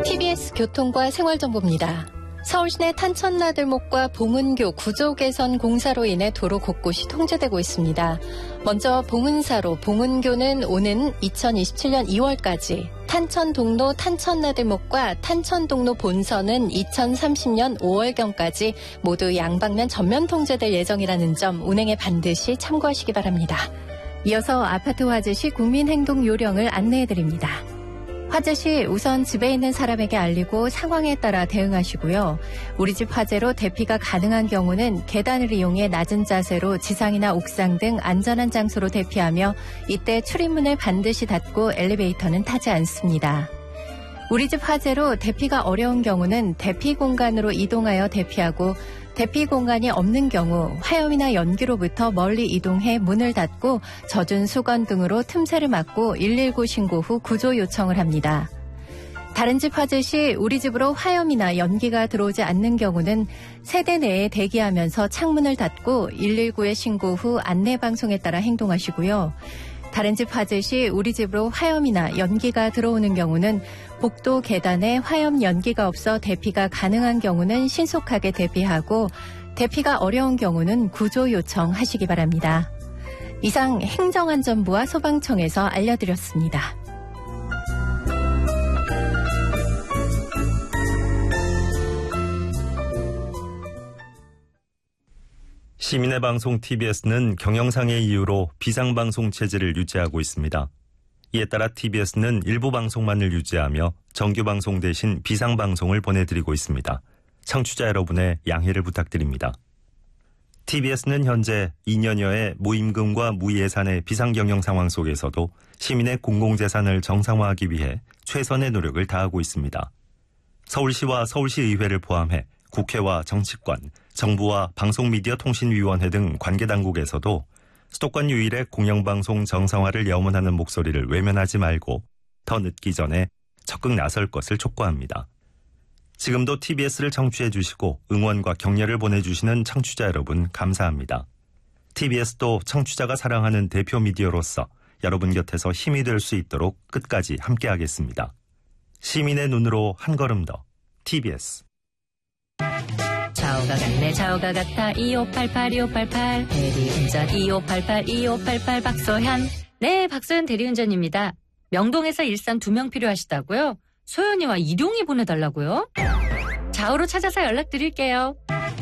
TBS 교통과 생활정보입니다. 서울시내 탄천나들목과 봉은교 구조 개선 공사로 인해 도로 곳곳이 통제되고 있습니다. 먼저 봉은사로 봉은교는 오는 2027년 2월까지, 탄천동로 탄천나들목과 탄천동로 본선은 2030년 5월경까지 모두 양방면 전면 통제될 예정이라는 점 운행에 반드시 참고하시기 바랍니다. 이어서 아파트 화재 시 국민행동 요령을 안내해드립니다. 화재 시 우선 집에 있는 사람에게 알리고 상황에 따라 대응하시고요. 우리 집 화재로 대피가 가능한 경우는 계단을 이용해 낮은 자세로 지상이나 옥상 등 안전한 장소로 대피하며 이때 출입문을 반드시 닫고 엘리베이터는 타지 않습니다. 우리 집 화재로 대피가 어려운 경우는 대피 공간으로 이동하여 대피하고 대피 공간이 없는 경우 화염이나 연기로부터 멀리 이동해 문을 닫고 젖은 수건 등으로 틈새를 막고 119 신고 후 구조 요청을 합니다. 다른 집 화재 시 우리 집으로 화염이나 연기가 들어오지 않는 경우는 세대 내에 대기하면서 창문을 닫고 119에 신고 후 안내방송에 따라 행동하시고요. 다른 집 화재 시 우리 집으로 화염이나 연기가 들어오는 경우는 복도 계단에 화염 연기가 없어 대피가 가능한 경우는 신속하게 대피하고 대피가 어려운 경우는 구조 요청하시기 바랍니다. 이상 행정안전부와 소방청에서 알려드렸습니다. 시민의 방송 TBS는 경영상의 이유로 비상방송 체제를 유지하고 있습니다. 이에 따라 TBS는 일부 방송만을 유지하며 정규방송 대신 비상방송을 보내드리고 있습니다. 청취자 여러분의 양해를 부탁드립니다. TBS는 현재 2년여의 무임금과 무예산의 비상경영 상황 속에서도 시민의 공공재산을 정상화하기 위해 최선의 노력을 다하고 있습니다. 서울시와 서울시의회를 포함해 국회와 정치권, 정부와 방송미디어통신위원회 등 관계당국에서도 수도권 유일의 공영방송 정상화를 염원하는 목소리를 외면하지 말고 더 늦기 전에 적극 나설 것을 촉구합니다. 지금도 TBS를 청취해 주시고 응원과 격려를 보내주시는 청취자 여러분 감사합니다. TBS도 청취자가 사랑하는 대표 미디어로서 여러분 곁에서 힘이 될 수 있도록 끝까지 함께하겠습니다. 시민의 눈으로 한 걸음 더 TBS. 좌우가 같네 좌우가 같아 2588 2588 대리운전 2588 2588 박소현. 네, 박소현 대리운전입니다. 명동에서 일산 2명 필요하시다고요? 소연이와 일용이 보내달라고요? 좌우로 찾아서 연락드릴게요.